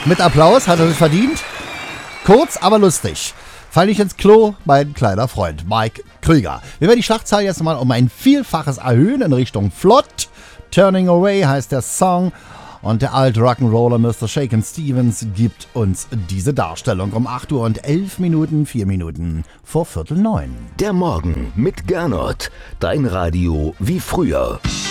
Mit Applaus, hat er sich verdient. Kurz, aber lustig. Fall nicht ins Klo, mein kleiner Freund Mike Krüger. Wir werden die Schlachtzahl jetzt mal um ein Vielfaches erhöhen in Richtung Flott. Turning Away heißt der Song. Und der alte Rock'n'Roller Mr. Shakin' Stevens gibt uns diese Darstellung um 8 Uhr und 11 Minuten, 4 Minuten vor 8:45. Der Morgen mit Gernot. Dein Radio wie früher.